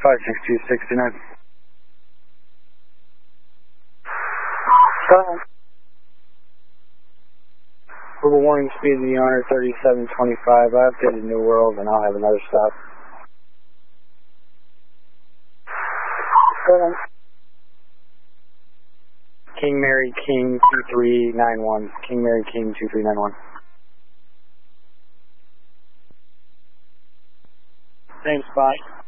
56269. Global warning speed in the honor 3725. I updated New World and I'll have another stop. King Mary King 2391. King Mary King 2391. Same spot.